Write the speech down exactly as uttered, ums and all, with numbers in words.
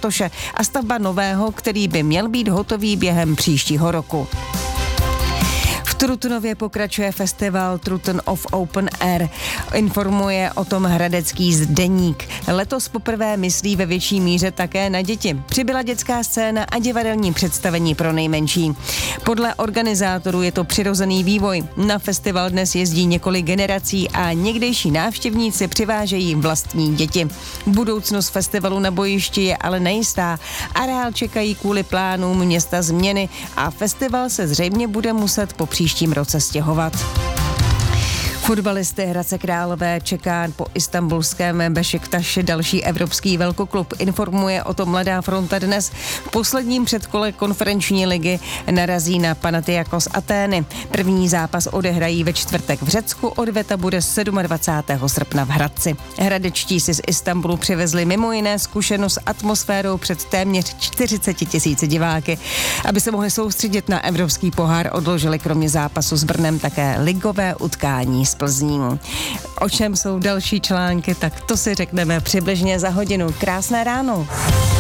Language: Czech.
Bartoše a stavba nového, který by měl být hotový během příštího roku. V Trutnově pokračuje festival Trutnov of Open Air. Informuje o tom hradecký deník. Letos poprvé myslí ve větší míře také na děti. Přibyla dětská scéna a divadelní představení pro nejmenší. Podle organizátorů je to přirozený vývoj. Na festival dnes jezdí několik generací a někdejší návštěvníci přivážejí vlastní děti. Budoucnost festivalu na bojišti je ale nejistá. Areál čekají kvůli plánům města změny a festival se zřejmě bude muset po příštím roce stěhovat. Fotbalisty Hradce Králové čeká po istanbulském Bešiktaši další evropský velkoklub. Informuje o tom Mladá fronta dnes. V posledním předkole konferenční ligy narazí na Panathinaikos Atény. První zápas odehrají ve čtvrtek v Řecku, odveta bude dvacátého sedmého srpna v Hradci. Hradečtí si z Istanbulu přivezli mimo jiné zkušenost s atmosférou před téměř čtyřiceti tisíci diváky. Aby se mohli soustředit na evropský pohár, odložili kromě zápasu s Brnem také ligové utkání s Plzní. O čem jsou další články, tak to si řekneme přibližně za hodinu. Krásné ráno.